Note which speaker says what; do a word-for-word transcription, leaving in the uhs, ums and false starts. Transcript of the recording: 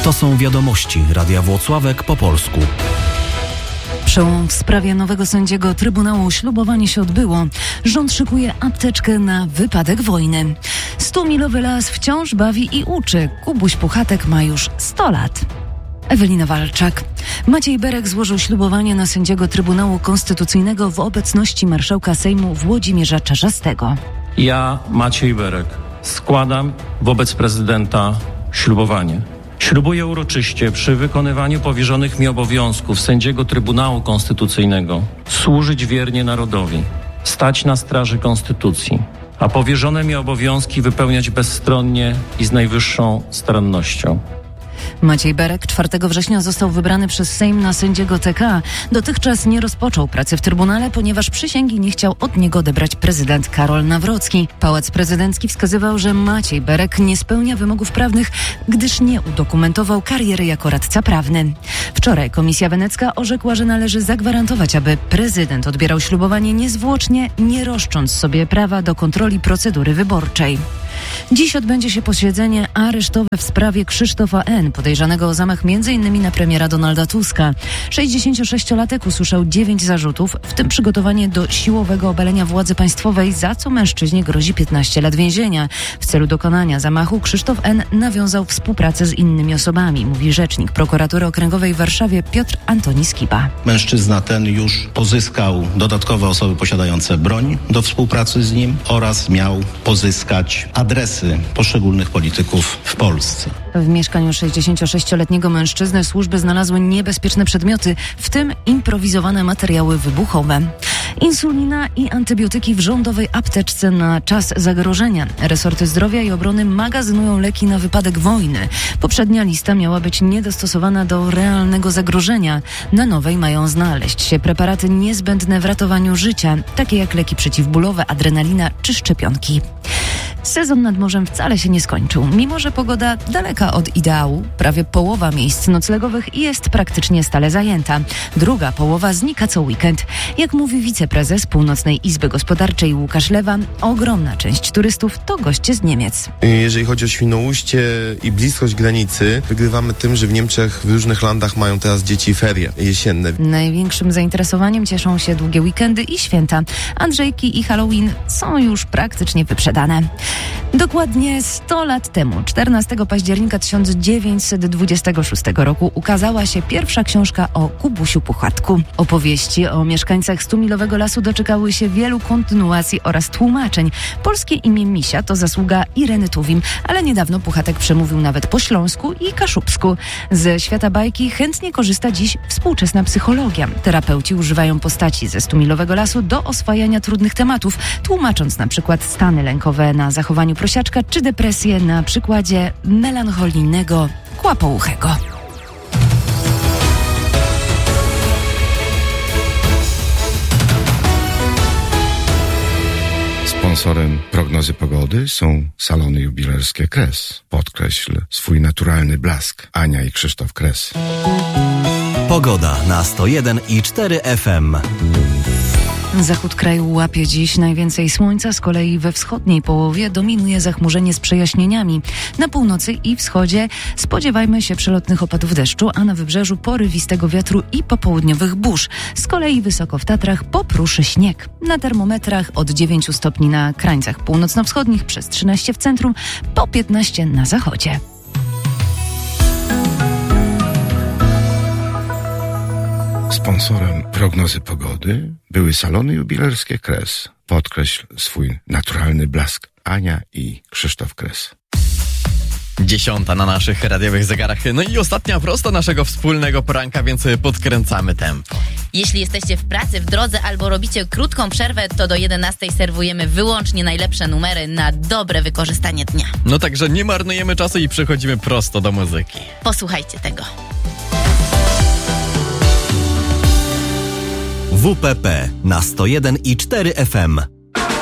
Speaker 1: To są wiadomości Radia Włocławek po polsku.
Speaker 2: Przełom w sprawie nowego sędziego Trybunału. Ślubowanie się odbyło. Rząd szykuje apteczkę na wypadek wojny. Stumilowy las wciąż bawi i uczy. Kubuś Puchatek ma już sto lat. Ewelina Walczak. Maciej Berek złożył ślubowanie na sędziego Trybunału Konstytucyjnego w obecności marszałka Sejmu Włodzimierza Czarzastego.
Speaker 3: Ja, Maciej Berek, składam wobec prezydenta ślubowanie. Ślubuję uroczyście przy wykonywaniu powierzonych mi obowiązków sędziego Trybunału Konstytucyjnego służyć wiernie narodowi, stać na straży Konstytucji, a powierzone mi obowiązki wypełniać bezstronnie i z najwyższą starannością.
Speaker 2: Maciej Berek czwartego września został wybrany przez Sejm na sędziego T K. Dotychczas nie rozpoczął pracy w Trybunale, ponieważ przysięgi nie chciał od niego odebrać prezydent Karol Nawrocki. Pałac Prezydencki wskazywał, że Maciej Berek nie spełnia wymogów prawnych, gdyż nie udokumentował kariery jako radca prawny. Wczoraj Komisja Wenecka orzekła, że należy zagwarantować, aby prezydent odbierał ślubowanie niezwłocznie, nie roszcząc sobie prawa do kontroli procedury wyborczej. Dziś odbędzie się posiedzenie aresztowe w sprawie Krzysztofa N., podejrzanego o zamach m.in. na premiera Donalda Tuska. sześćdziesięciosześciolatek usłyszał dziewięć zarzutów, w tym przygotowanie do siłowego obalenia władzy państwowej, za co mężczyźnie grozi piętnaście lat więzienia. W celu dokonania zamachu Krzysztof N. nawiązał współpracę z innymi osobami, mówi rzecznik Prokuratury Okręgowej w Warszawie Piotr Antoni Skiba.
Speaker 4: Mężczyzna ten już pozyskał dodatkowe osoby posiadające broń do współpracy z nim oraz miał pozyskać adresy poszczególnych polityków w Polsce.
Speaker 2: W mieszkaniu sześćdziesięciosześcioletniego mężczyzny służby znalazły niebezpieczne przedmioty, w tym improwizowane materiały wybuchowe. Insulina i antybiotyki w rządowej apteczce na czas zagrożenia. Resorty zdrowia i obrony magazynują leki na wypadek wojny. Poprzednia lista miała być niedostosowana do realnego zagrożenia. Na nowej mają znaleźć się preparaty niezbędne w ratowaniu życia, takie jak leki przeciwbólowe, adrenalina czy szczepionki. Sezon nad morzem wcale się nie skończył. Mimo że pogoda daleka od ideału, prawie połowa miejsc noclegowych jest praktycznie stale zajęta. Druga połowa znika co weekend. Jak mówi wiceprezes Północnej Izby Gospodarczej Łukasz Lewa, ogromna część turystów to goście z Niemiec.
Speaker 5: Jeżeli chodzi o Świnoujście i bliskość granicy, wygrywamy tym, że w Niemczech w różnych landach mają teraz dzieci ferie jesienne.
Speaker 2: Największym zainteresowaniem cieszą się długie weekendy i święta. Andrzejki i Halloween są już praktycznie wyprzedane. Dokładnie sto lat temu, czternastego października tysiąc dziewięćset dwudziestego szóstego roku, ukazała się pierwsza książka o Kubusiu Puchatku. Opowieści o mieszkańcach Stumilowego Lasu doczekały się wielu kontynuacji oraz tłumaczeń. Polskie imię Misia to zasługa Ireny Tuwim, ale niedawno Puchatek przemówił nawet po śląsku i kaszubsku. Ze świata bajki chętnie korzysta dziś współczesna psychologia. Terapeuci używają postaci ze Stumilowego Lasu do oswajania trudnych tematów, tłumacząc na przykład stany lękowe na zachowaniu prosiaczka czy depresję na przykładzie melancholijnego kłapouchego.
Speaker 6: Sponsorem prognozy pogody są salony jubilerskie Kres. Podkreśl swój naturalny blask. Ania i Krzysztof Kres.
Speaker 1: Pogoda na sto jeden i cztery F M.
Speaker 2: Zachód kraju łapie dziś najwięcej słońca, z kolei we wschodniej połowie dominuje zachmurzenie z przejaśnieniami. Na północy i wschodzie spodziewajmy się przelotnych opadów deszczu, a na wybrzeżu porywistego wiatru i popołudniowych burz. Z kolei wysoko w Tatrach popruszy śnieg. Na termometrach od dziewięciu stopni na krańcach północno-wschodnich, przez trzynaście w centrum, po piętnaście na zachodzie.
Speaker 6: Sponsorem prognozy pogody były salony jubilerskie Kres. Podkreśl swój naturalny blask. Ania i Krzysztof Kres.
Speaker 7: Dziesiąta na naszych radiowych zegarach. No i ostatnia prosta naszego wspólnego poranka, więc podkręcamy tempo.
Speaker 8: Jeśli jesteście w pracy, w drodze albo robicie krótką przerwę, to do jedenastej serwujemy wyłącznie najlepsze numery na dobre wykorzystanie dnia.
Speaker 7: No także nie marnujemy czasu i przechodzimy prosto do muzyki.
Speaker 8: Posłuchajcie tego.
Speaker 1: W P P na sto jeden i cztery F M.